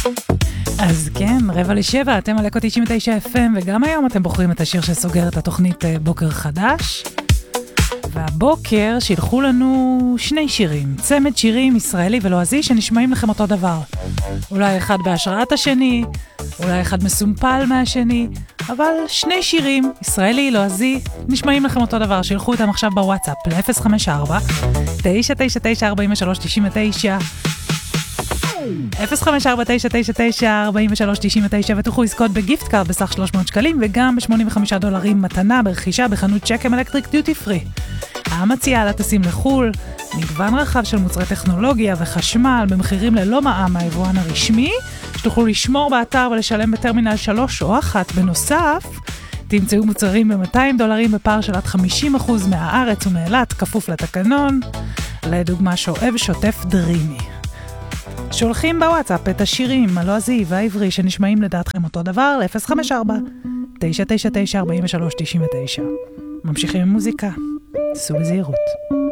אז כן, 6:45, אתם על אקו 99 FM, וגם היום אתם בוחרים את השיר שסוגר את התוכנית בוקר חדש. והבוקר שילחו לנו שני שירים, צמד שירים ישראלי ולועזי שנשמעים לכם אותו דבר. אולי אחד בהשראת השני, אולי אחד מסומפל מהשני, אבל שני שירים, ישראלי, לועזי, נשמעים לכם אותו דבר. שילחו אותם עכשיו בוואטסאפ ל-054-999-4399 054-999-4399 ותוכלו לזכות בגיפט קארד בסך 300 שקלים וגם ב$85 מתנה ברכישה בחנות צ'קם אלקטריק דיוטי פרי. המציעה לטסים לחול, מגוון רחב של מוצרי טכנולוגיה וחשמל במחירים ללא מע"מ מהיבואן הרשמי, שתוכלו לשמור באתר ולשלם בטרמינל 3 או 1. בנוסף, תמצאו מוצרים ב$200 בפער של עד 50% מהארץ ומאילת, כפוף לתקנון, לדוגמה שואב שוטף דרימי. שולחים בוואטסאפ את השירים הלועזי והעברי שנשמעים לדעתכם אותו דבר ל-054-999-4399. ממשיכים עם מוזיקה, סעו בזהירות.